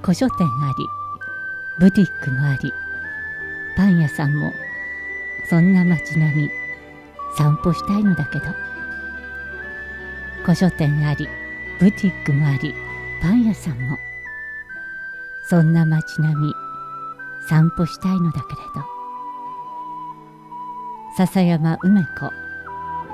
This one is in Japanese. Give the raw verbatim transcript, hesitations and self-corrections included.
古書店あり、ブティックもあり、パン屋さんも、そんな街並み散歩したいのだけど。古書店あり、ブティックもあり、パン屋さんも、そんな街並み散歩したいのだけれど。笹山梅子